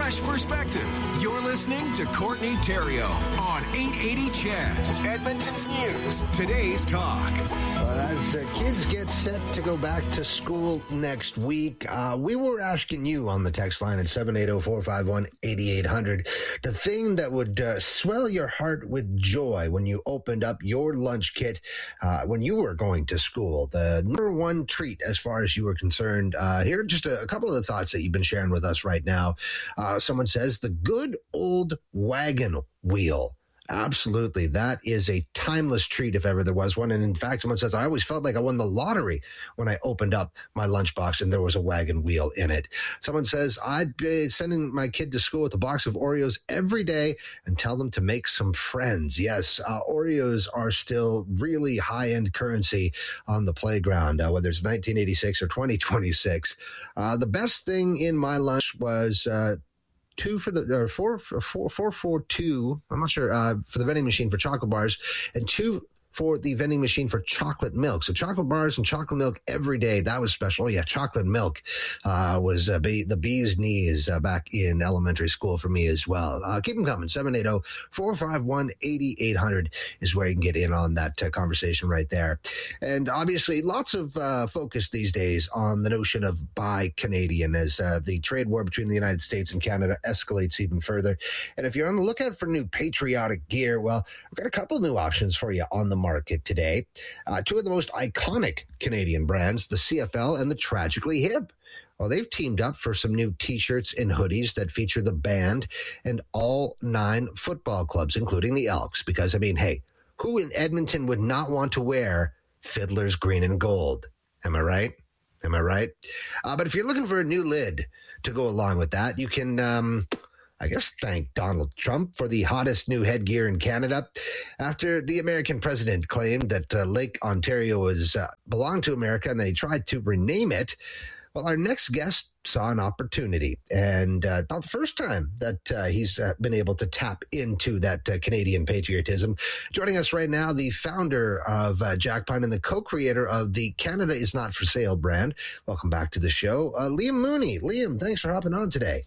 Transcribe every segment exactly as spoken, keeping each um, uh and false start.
fresh perspective. You're listening to Courtney Theriault on eight eighty C H E D, Edmonton's News, Today's Talk. Well, as uh, kids get set to go back to school next week, uh, we were asking you on the text line at seven eight zero, four five one, eight eight zero zero the thing that would uh, swell your heart with joy when you opened up your lunch kit uh, when you were going to school. The number one treat as far as you were concerned. Uh, here are just a, a couple of the thoughts that you've been sharing with us right now. Uh, someone says the good old wagon wheel. Absolutely. That is a timeless treat if ever there was one. And in fact, someone says, I always felt like I won the lottery when I opened up my lunchbox and there was a wagon wheel in it. Someone says, I'd be sending my kid to school with a box of Oreos every day and tell them to make some friends. Yes, uh, Oreos are still really high-end currency on the playground, uh, whether it's nineteen eighty-six or twenty twenty-six. Uh, the best thing in my lunch was uh, two for the, or four, four, four, four, two, I'm not sure, uh, for the vending machine for chocolate bars, and two for the vending machine for chocolate milk. So chocolate bars and chocolate milk every day. That was special. Oh, yeah, chocolate milk uh, was uh, be, the bee's knees uh, back in elementary school for me as well. Uh, keep them coming. seven eight zero, four five one, eight eight zero zero is where you can get in on that uh, conversation right there. And obviously, lots of uh, focus these days on the notion of buy Canadian as uh, the trade war between the United States and Canada escalates even further. And if you're on the lookout for new patriotic gear, well, we've got a couple new options for you on the market today. Uh, two of the most iconic Canadian brands, the C F L and the Tragically Hip. Well, they've teamed up for some new T-shirts and hoodies that feature the band and all nine football clubs, including the Elks. Because, I mean, hey, who in Edmonton would not want to wear Fiddler's green and gold? Am I right? Am I right? Uh, but if you're looking for a new lid to go along with that, you can... Um, I guess thank Donald Trump for the hottest new headgear in Canada. After the American president claimed that uh, Lake Ontario was uh, belonged to America and they tried to rename it, well, our next guest saw an opportunity. And uh, not the first time that uh, he's uh, been able to tap into that uh, Canadian patriotism. Joining us right now, the founder of uh, Jack Pine and the co-creator of the Canada Is Not For Sale brand. Welcome back to the show, uh, Liam Mooney. Liam, thanks for hopping on today.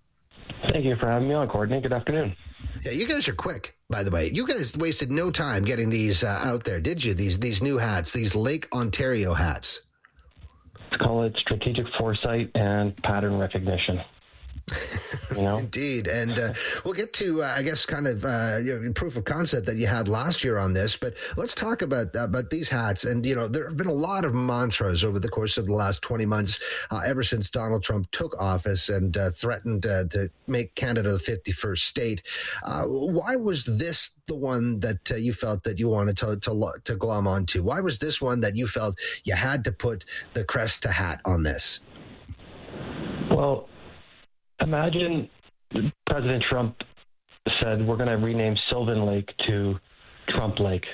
Thank you for having me on, Courtney. Good afternoon. Yeah, you guys are quick, by the way. You guys wasted no time getting these uh, out there, did you? These these new hats, these Lake Ontario hats. Let's call it strategic foresight and pattern recognition. You know? Indeed. And uh, we'll get to, uh, I guess, kind of uh, you know, proof of concept that you had last year on this. But let's talk about about these hats. And, you know, there have been a lot of mantras over the course of the last twenty months, uh, ever since Donald Trump took office and uh, threatened uh, to make Canada the fifty-first state. Uh, why was this the one that uh, you felt that you wanted to, to, to glom onto? Why was this one that you felt you had to put the crest to hat on this? Well, imagine President Trump said, we're going to rename Sylvan Lake to Trump Lake,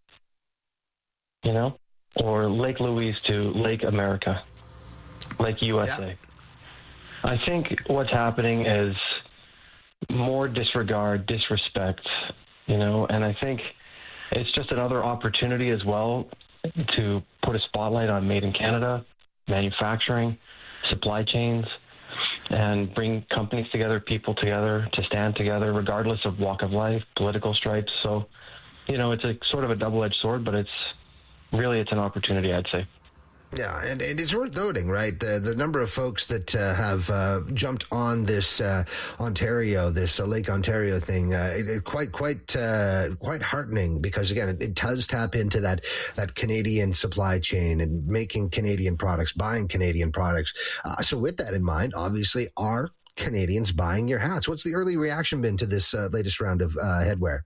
you know, or Lake Louise to Lake America, Lake U S A. Yeah. I think what's happening is more disregard, disrespect, you know, and I think it's just another opportunity as well to put a spotlight on Made in Canada, manufacturing, supply chains, and bring companies together, people together to stand together, regardless of walk of life, political stripes. So, you know, it's a sort of a double-edged sword, but it's really, it's an opportunity, I'd say. Yeah, and, and it's worth noting, right, the, the number of folks that uh, have uh, jumped on this uh, Ontario, this uh, Lake Ontario thing, uh, it, it quite quite uh, quite heartening because, again, it, it does tap into that that Canadian supply chain and making Canadian products, buying Canadian products. Uh, so with that in mind, obviously, are Canadians buying your hats? What's the early reaction been to this uh, latest round of uh, headwear?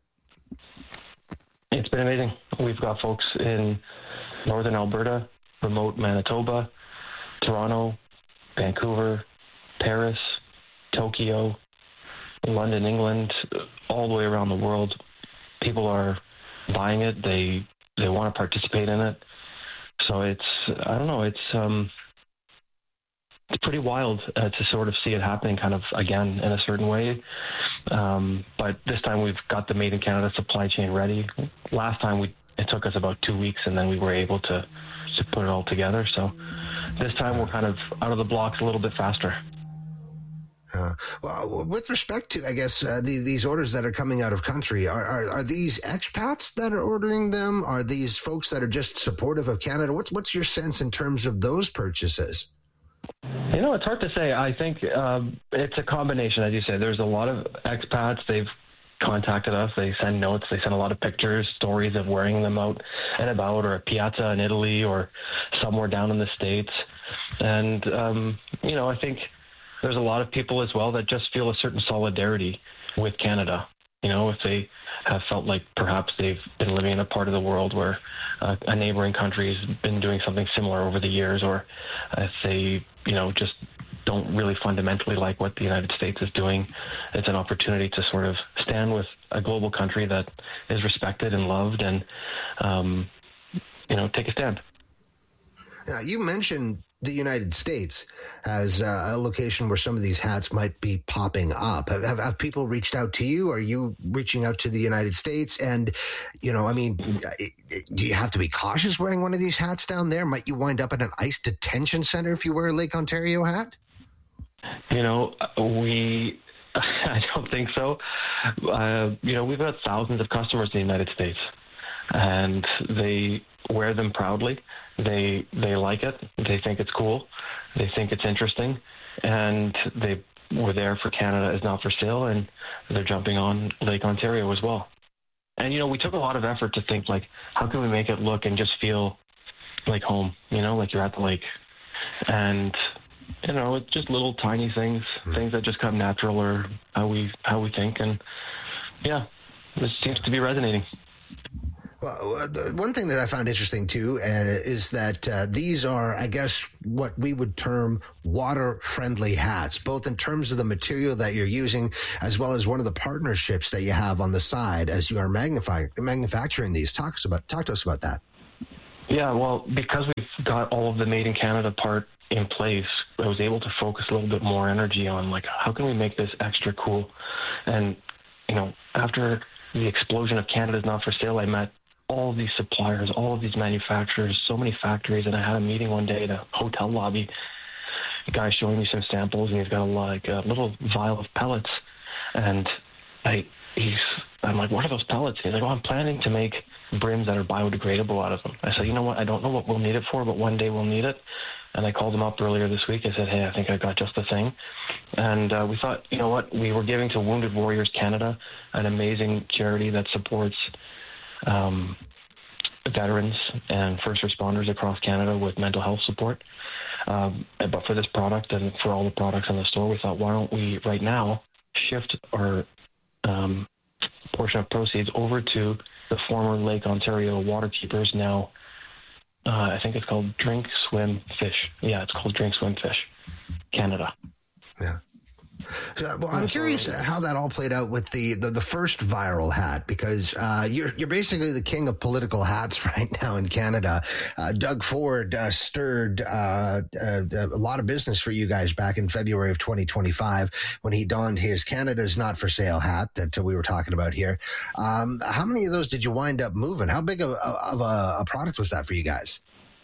It's been amazing. We've got folks in northern Alberta, remote Manitoba, Toronto, Vancouver, Paris, Tokyo, London, England, all the way around the world. People are buying it. They they want to participate in it. So it's, I don't know, it's um, it's pretty wild uh, to sort of see it happening kind of again in a certain way. Um, but this time we've got the Made in Canada supply chain ready. Last time we it took us about two weeks and then we were able to to put it all together. So this time we're kind of out of the blocks a little bit faster. Uh, well, with respect to, I guess, uh, the, these orders that are coming out of country, are, are are these expats that are ordering them? Are these folks that are just supportive of Canada? What's what's your sense in terms of those purchases? You know, it's hard to say. I think um, it's a combination, as you said. There's a lot of expats. They've contacted us. They send notes. They send a lot of pictures, stories of wearing them out and about, or a piazza in Italy, or somewhere down in the States. And, um, you know, I think there's a lot of people as well that just feel a certain solidarity with Canada. You know, if they have felt like perhaps they've been living in a part of the world where uh, a neighboring country has been doing something similar over the years, or if they, you know, just don't really fundamentally like what the United States is doing, it's an opportunity to sort of stand with a global country that is respected and loved, and, um, you know, take a stand. Now, you mentioned the United States as uh, a location where some of these hats might be popping up. Have, have, have people reached out to you? Are you reaching out to the United States? And, you know, I mean, do you have to be cautious wearing one of these hats down there? Might you wind up at an ICE detention center if you wear a Lake Ontario hat? You know, we, I don't think so. Uh, you know, we've got thousands of customers in the United States, and they wear them proudly. They they like it. They think it's cool. They think it's interesting, and they were there for Canada is not for sale, and they're jumping on Lake Ontario as well. And you know, we took a lot of effort to think like, how can we make it look and just feel like home? You know, like you're at the lake, and you know, it's just little tiny things, mm-hmm. things that just come natural, or how we how we think, and yeah, this seems to be resonating. Well, the one thing that I found interesting, too, uh, is that uh, these are, I guess, what we would term water-friendly hats, both in terms of the material that you're using, as well as one of the partnerships that you have on the side as you are magnifying, manufacturing these. Talk us about, talk to us about that. Yeah, well, because we've got all of the Made in Canada part in place, I was able to focus a little bit more energy on, like, how can we make this extra cool? And, you know, after the explosion of Canada's Not For Sale, I met all of these suppliers, all of these manufacturers, so many factories, and I had a meeting one day at a hotel lobby. The guy showing me some samples, and he's got a, like a little vial of pellets, and I he's I'm like, what are those pellets? He's like, oh, I'm planning to make brims that are biodegradable out of them. I said, you know what? I don't know what we'll need it for, but one day we'll need it. And I called him up earlier this week. I said, hey, I think I got just the thing. And uh, we thought, you know what? We were giving to Wounded Warriors Canada, an amazing charity that supports Um, veterans and first responders across Canada with mental health support. Um, but for this product and for all the products in the store, we thought, why don't we right now shift our um, portion of proceeds over to the former Lake Ontario Waterkeepers, now uh, I think it's called Drink Swim Fish. Yeah, it's called Drink Swim Fish Canada. Yeah. Uh, well, I'm curious how that all played out with the, the, the first viral hat, because uh, you're you're basically the king of political hats right now in Canada. Uh, Doug Ford uh, stirred uh, uh, a lot of business for you guys back in February of twenty twenty-five when he donned his Canada's Not For Sale hat that uh, we were talking about here. Um, how many of those did you wind up moving? How big of, of a, a product was that for you guys?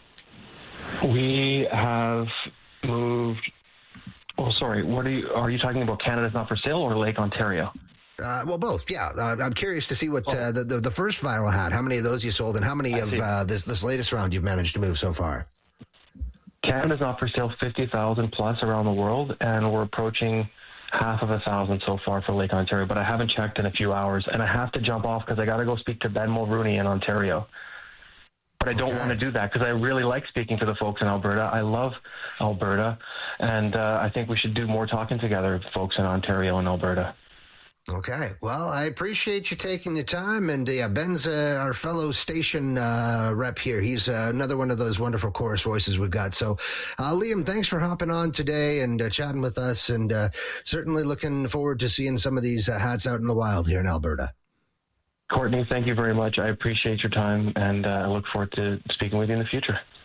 We have moved... Oh, sorry. What are you? Are you talking about Canada's Not For Sale or Lake Ontario? Uh, well, both. Yeah, uh, I'm curious to see what oh. uh, the, the the first viral hat. How many of those you sold, and how many I of uh, this this latest round you've managed to move so far? Canada's Not For Sale, fifty thousand plus around the world, and we're approaching half of a thousand so far for Lake Ontario. But I haven't checked in a few hours, and I have to jump off because I got to go speak to Ben Mulrooney in Ontario. But I don't okay. want to do that because I really like speaking to the folks in Alberta. I love Alberta, and uh, I think we should do more talking together with folks in Ontario and Alberta. Okay. Well, I appreciate you taking the time. And yeah, Ben's uh, our fellow station uh, rep here. He's uh, another one of those wonderful chorus voices we've got. So, uh, Liam, thanks for hopping on today and uh, chatting with us, and uh, certainly looking forward to seeing some of these uh, hats out in the wild here in Alberta. Courtney, thank you very much. I appreciate your time, and uh, I look forward to speaking with you in the future.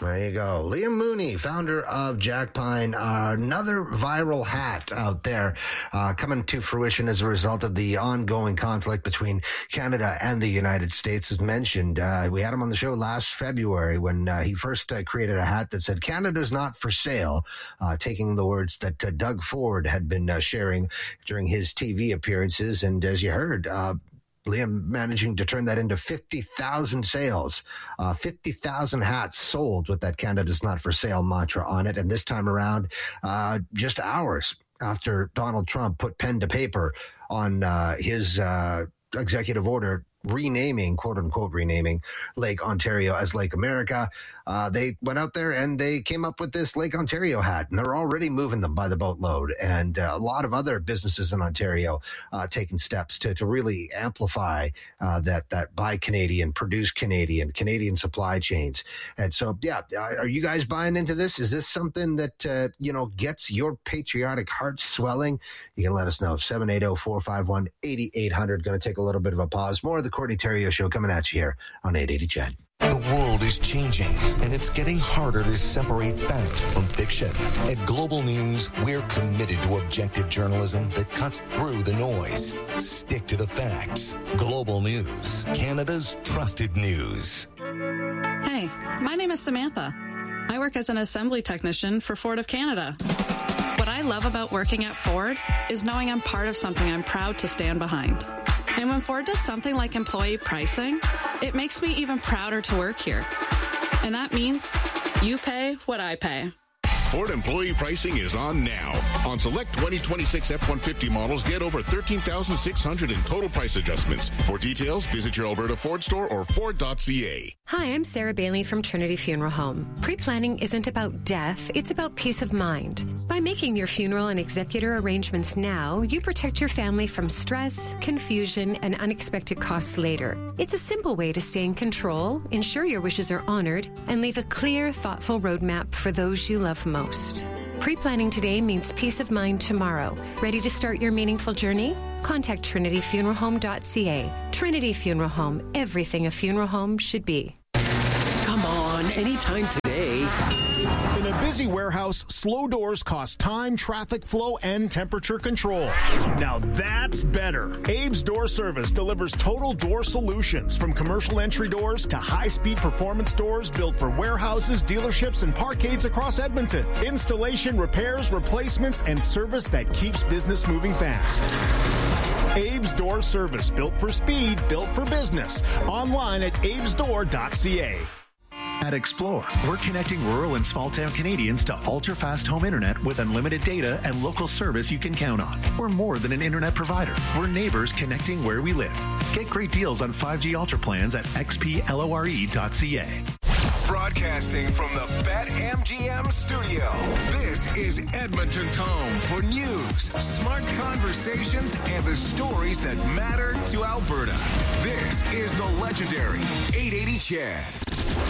There you go. Liam Mooney, founder of Jack Pine. Uh, another viral hat out there uh, coming to fruition as a result of the ongoing conflict between Canada and the United States. As mentioned, uh, we had him on the show last February when uh, he first uh, created a hat that said, "Canada's not for sale," uh, taking the words that uh, Doug Ford had been uh, sharing during his T V appearances. And as you heard, uh, Liam managing to turn that into fifty thousand sales, uh, fifty thousand hats sold with that "Canada's not for sale" mantra on it. And this time around, uh, just hours after Donald Trump put pen to paper on uh, his uh, executive order renaming, quote unquote, renaming Lake Ontario as Lake America, uh, they went out there and they came up with this Lake Ontario hat, and they're already moving them by the boatload. And uh, a lot of other businesses in Ontario uh, taking steps to, to really amplify uh, that, that buy Canadian, produce Canadian, Canadian supply chains. And so, yeah, are you guys buying into this? Is this something that, uh, you know, gets your patriotic heart swelling? You can let us know. seven eight zero, four five one, eight eight zero zero. Going to take a little bit of a pause. More of the Courtney Theriault Show coming at you here on eight eighty C H E D. The world is changing, and it's getting harder to separate fact from fiction. At Global News, we're committed to objective journalism that cuts through the noise. Stick to the facts. Global News, Canada's trusted news. Hey, my name is Samantha. I work as an assembly technician for Ford of Canada. What I love about working at Ford is knowing I'm part of something I'm proud to stand behind. And when Ford does something like employee pricing, it makes me even prouder to work here. And that means you pay what I pay. Ford employee pricing is on now. On select twenty twenty-six F one fifty models, get over thirteen thousand six hundred in total price adjustments. For details, visit your Alberta Ford store or Ford dot C A. Hi, I'm Sarah Bailey from Trinity Funeral Home. Pre-planning isn't about death, it's about peace of mind. By making your funeral and executor arrangements now, you protect your family from stress, confusion, and unexpected costs later. It's a simple way to stay in control, ensure your wishes are honored, and leave a clear, thoughtful roadmap for those you love most. Most. Pre-planning today means peace of mind tomorrow. Ready to start your meaningful journey? Contact trinity funeral home dot c a. Trinity Funeral Home, everything a funeral home should be. Come on, anytime today. In a busy warehouse, slow doors cost time, traffic flow, and temperature control. Now that's better. Abe's Door Service delivers total door solutions, from commercial entry doors to high-speed performance doors built for warehouses, dealerships, and parkades across Edmonton. Installation, repairs, replacements, and service that keeps business moving fast. Abe's Door Service, built for speed, built for business. Online at abes door dot c a. At Explore, we're connecting rural and small-town Canadians to ultra-fast home internet with unlimited data and local service you can count on. We're more than an internet provider. We're neighbors connecting where we live. Get great deals on five G Ultra plans at x p lore dot c a. Broadcasting from the BetMGM studio, this is Edmonton's home for news, smart conversations, and the stories that matter to Alberta. This is the legendary eight eighty C H E D.